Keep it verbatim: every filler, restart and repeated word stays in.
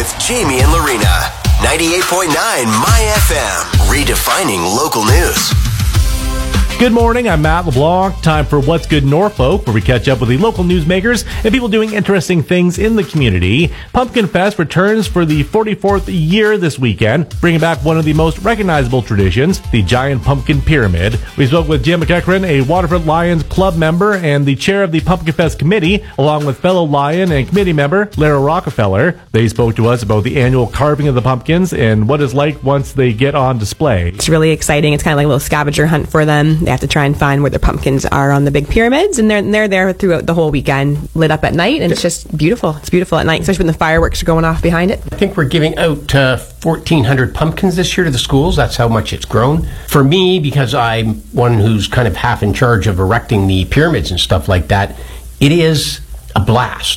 with Jamie and Lorena. ninety-eight point nine My F M, redefining local news. Good morning, I'm Matt LeBlanc. Time for What's Good Norfolk, where we catch up with the local newsmakers and people doing interesting things in the community. Pumpkin Fest returns for the forty-fourth year this weekend, bringing back one of the most recognizable traditions, the giant pumpkin pyramid. We spoke with Jim McEachran, a Waterfront Lions club member and the chair of the Pumpkin Fest committee, along with fellow Lion and committee member Lara Rockefeller. They spoke to us about the annual carving of the pumpkins and what it's like once they get on display. It's really exciting. It's kind of like a little scavenger hunt for them. They have to try and find where their pumpkins are on the big pyramids, and they're they're there throughout the whole weekend, lit up at night, and it's just beautiful. It's beautiful at night, especially when the fireworks are going off behind it. I think we're giving out uh, fourteen hundred pumpkins this year to the schools. That's how much it's grown. For me, because I'm one who's kind of half in charge of erecting the pyramids and stuff like that, it is a blast.